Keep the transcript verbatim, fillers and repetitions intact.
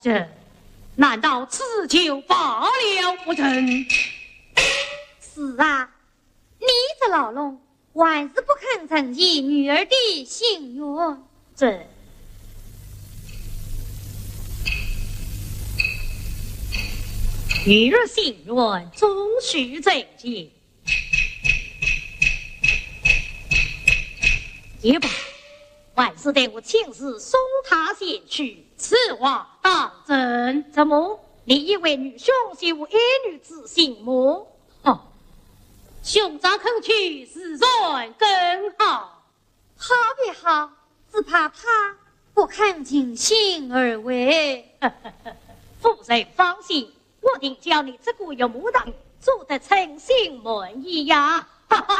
这难道此就罢了不成？ 是啊，你这老龙还是不肯承继女儿的心愿。 这女儿心愿终须承继，也罢，万事得我亲自送他前去，此话当真。怎么？你以为女兄是无儿女之心么？哦，兄长肯去，自然更好。 好也好，只怕他不肯尽心而为。 夫人放心，我定叫你这个有木当做得称心满意呀！哈哈。